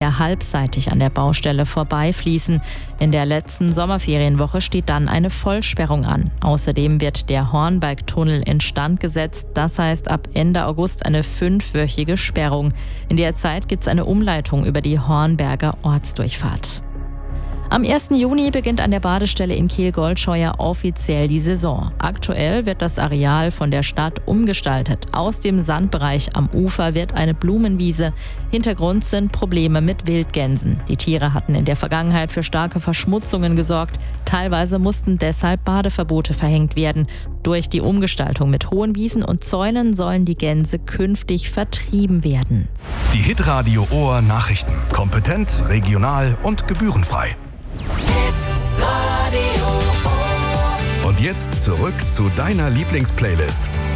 bisher halbseitig an der Baustelle vorbeifließen. In der letzten Sommerferienwoche steht dann eine Vollsperrung an. Außerdem wird der Hornbergtunnel instand gesetzt. Das heißt ab Ende August eine 5-wöchige Sperrung. In der Zeit gibt es eine Umleitung über die Hornberger Ortsdurchfahrt. Am 1. Juni beginnt an der Badestelle in Kehl-Goldscheuer offiziell die Saison. Aktuell wird das Areal von der Stadt umgestaltet. Aus dem Sandbereich am Ufer wird eine Blumenwiese. Hintergrund sind Probleme mit Wildgänsen. Die Tiere hatten in der Vergangenheit für starke Verschmutzungen gesorgt. Teilweise mussten deshalb Badeverbote verhängt werden. Durch die Umgestaltung mit hohen Wiesen und Zäunen sollen die Gänse künftig vertrieben werden. Die Hitradio Ohr Nachrichten. Kompetent, regional und gebührenfrei. Und jetzt zurück zu deiner Lieblingsplaylist.